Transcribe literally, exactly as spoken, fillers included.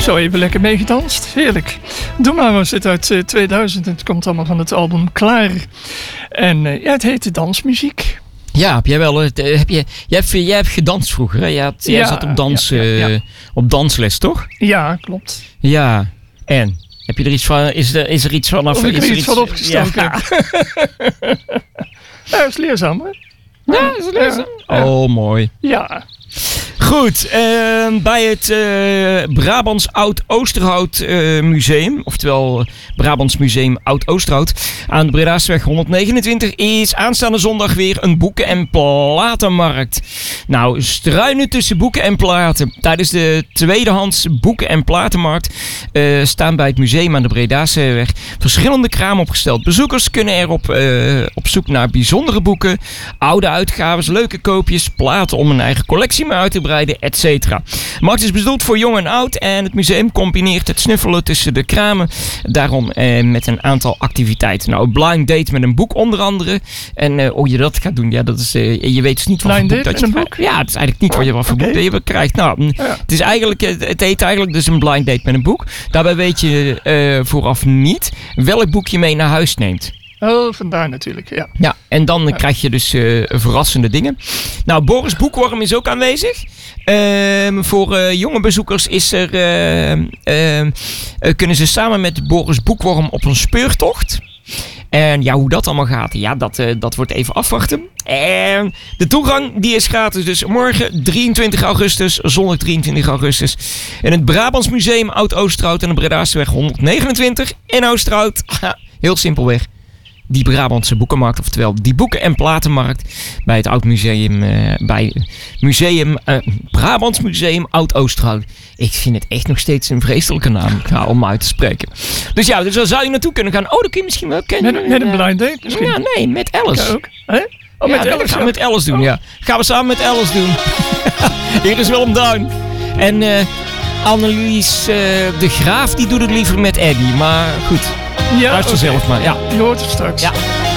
Zo even lekker meegedanst. Heerlijk. Doe maar, was dit uit uh, tweeduizend. Het komt allemaal van het album Klaar. En uh, ja, het heette Dansmuziek. Ja, heb jij wel... Uh, heb je, jij, hebt, jij hebt gedanst vroeger, hè? Jij, had, jij ja, zat op, dans, ja, ja, ja. Uh, op dansles, toch? Ja, klopt. Ja, en... Heb je er iets van... Is er, is er iets van... Of ik is er er iets van opgestoken ja. heb. Ja, dat is leerzaam, hè? Ja, dat is leerzaam. Ja. Oh, mooi. Ja. Goed, uh, bij het uh, Brabants Oud-Oosterhout uh, Museum, oftewel Brabants Museum Oud-Oosterhout, aan de Bredaseweg honderdnegenentwintig is aanstaande zondag weer een boeken- en platenmarkt. Nou, struinen tussen boeken en platen. Tijdens de tweedehands boeken- en platenmarkt uh, staan bij het museum aan de Bredaseweg verschillende kramen opgesteld. Bezoekers kunnen er op, uh, op zoek naar bijzondere boeken, oude uitgaves, leuke koopjes, platen om een eigen collectie mee uit te breiden, et cetera. De markt is bedoeld voor jong en oud en het museum combineert het snuffelen tussen de kramen daarom eh, met een aantal activiteiten. Nou, een blind date met een boek onder andere. En uh, hoe je dat gaat doen, ja, dat is, uh, je weet dus niet wat voor boek dat je een boek? Ja, het is eigenlijk niet wat je wat voor okay. boek dat je krijgt. Nou, ja. het is eigenlijk, het heet eigenlijk dus een blind date met een boek. Daarbij weet je uh, vooraf niet welk boek je mee naar huis neemt. Oh, vandaar natuurlijk, ja. Ja, en dan ja. krijg je dus uh, verrassende dingen. Nou, Boris Boekworm is ook aanwezig. Uh, voor uh, jonge bezoekers is er, uh, uh, uh, kunnen ze samen met Boris Boekworm op een speurtocht. En ja, hoe dat allemaal gaat, ja, dat, uh, dat wordt even afwachten. En de toegang, die is gratis. Dus morgen drieëntwintig augustus, zondag drieëntwintig augustus. In het Brabants Museum Oud-Oosterhout aan de Bredaseweg honderdnegenentwintig in Oosterhout. Heel simpelweg. Die Brabantse boekenmarkt, oftewel die boeken- en platenmarkt bij het Oud Museum, uh, bij museum, uh, Brabants Museum Oud-Oosterhout. Ik vind het echt nog steeds een vreselijke naam ja, om uit te spreken. Dus ja, dus daar zou je naartoe kunnen gaan. Oh, dat kun je misschien wel kennen. Met, met een blind date misschien? Ja, nee, met Alice. Ook. Hè? Oh, met ja, Alice. Gaan we met Alice doen, oh. ja. Gaan we samen met Alice doen. Hier is Willem Duin. En uh, Annelies uh, de Graaf, die doet het liever met Eddie. Maar goed. Ja, luister okay. zelf maar. Ja. Je hoort het straks. Ja.